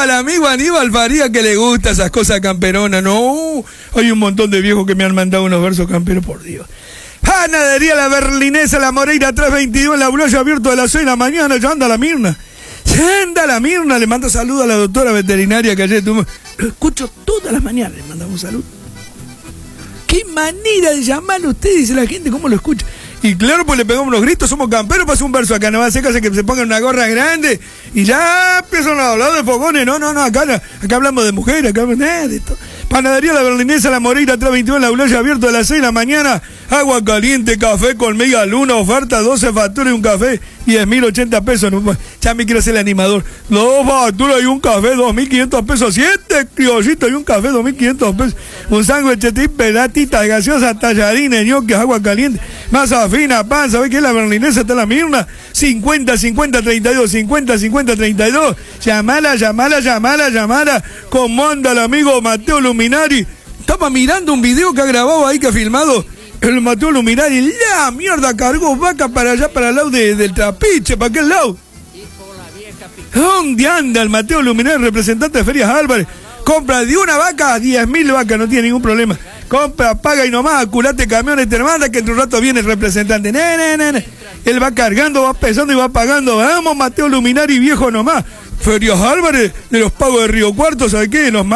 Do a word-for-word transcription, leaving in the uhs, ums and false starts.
para el amigo Aníbal Faría que le gusta esas cosas camperonas. No, hay un montón de viejos que me han mandado unos versos camperos, por Dios. Panadería La Berlinesa, La Moreira trescientos veintidós, en la Bulaya, abierto de las seis de la mañana. Ya anda la Mirna. Ya anda la Mirna. Le mando saludos a la doctora veterinaria que ayer tuvo. Lo escucho todas las mañanas. Le mandamos un saludo. Qué manera de llamarlo usted, dice la gente, ¿cómo lo escucha? Y claro, pues le pegamos unos gritos, somos camperos, pasa un verso acá, no va a hacer que se pongan una gorra grande y ya empiezan a hablar de fogones. No, no, no, acá, acá hablamos de mujeres, acá hablamos de esto. Panadería La Berlinesa, La Moreira trescientos veintidós, en la Bulaya, abierto de las seis de la mañana. Agua caliente, café con media luna, oferta, doce facturas y un café, diez mil ochenta pesos. No, ya me quiero ser el animador. Dos facturas y un café, dos mil quinientos pesos. Siete criollitos y un café, dos mil quinientos pesos. Un sándwich tipo, latita gaseosa, tallarines, ñoques, agua caliente, masa fina, pan. ¿Sabés qué es La Berlinesa? Está la Mirna. cincuenta, cincuenta, treinta y dos, cincuenta, cincuenta, treinta y dos. Llamala, llamala, llamala, llamala. ¿Cómo anda el amigo Mateo Luminari? Estaba mirando un video que ha grabado ahí, que ha filmado el Mateo Luminari. La mierda, cargó vaca para allá, para el lado de, del Trapiche, para aquel lado. ¿Dónde anda el Mateo Luminari, representante de Ferias Álvarez? Compra de una vaca a diez mil vacas, no tiene ningún problema. Compra, paga y nomás, culate camiones, te manda que en un rato viene el representante. Ne, ne, ne, ne. Él va cargando, va pesando y va pagando. Vamos, Mateo Luminari, viejo nomás. Ferias Álvarez, de los pagos de Río Cuarto, ¿sabes qué? Nos